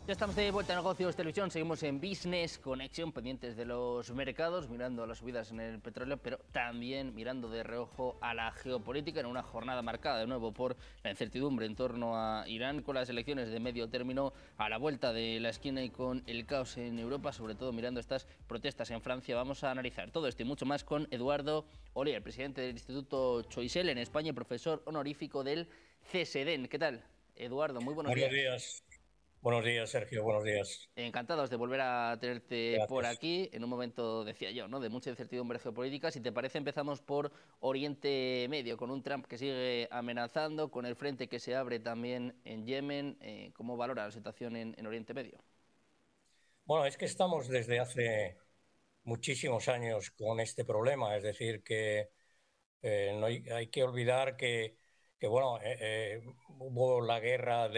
Ya estamos de vuelta a Negocios Televisión, seguimos en Business Connection, pendientes de los mercados, mirando las subidas en el petróleo, pero también mirando de reojo a la geopolítica en una jornada marcada de nuevo por la incertidumbre en torno a Irán, con las elecciones de medio término a la vuelta de la esquina y con el caos en Europa, sobre todo mirando estas protestas en Francia. Vamos a analizar todo esto y mucho más con Eduardo Olier, presidente del Instituto Choisel en España y profesor honorífico del CSEDEN. ¿Qué tal, Eduardo? Muy buenos Buenos días. días. Buenos días, Sergio. Buenos días. Encantados de volver a tenerte por Gracias. aquí en un momento, decía yo, ¿no?, de mucha incertidumbre geopolítica. Si te parece, empezamos por Oriente Medio, con un Trump que sigue amenazando, con el frente que se abre también en Yemen. ¿Cómo valora la situación en Oriente Medio? Bueno, es que estamos desde hace muchísimos años con este problema. Es decir, que no hay que olvidar que hubo la guerra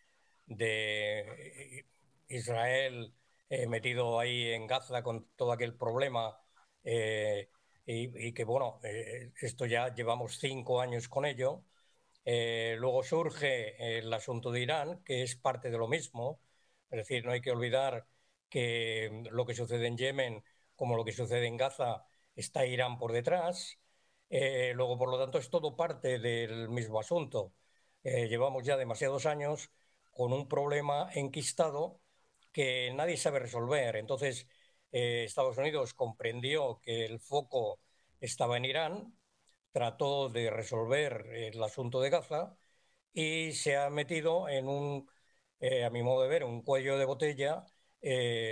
de Israel metido ahí en Gaza con todo aquel problema eh, y que, esto ya llevamos 5 años con ello. Luego surge el asunto de Irán, que es parte de lo mismo. Es decir, no hay que olvidar que lo que sucede en Yemen, como lo que sucede en Gaza, está Irán por detrás. Luego, por lo tanto, es todo parte del mismo asunto. Llevamos ya demasiados años con un problema enquistado que nadie sabe resolver. Entonces, Estados Unidos comprendió que el foco estaba en Irán, trató de resolver el asunto de Gaza y se ha metido en a mi modo de ver, un cuello de botella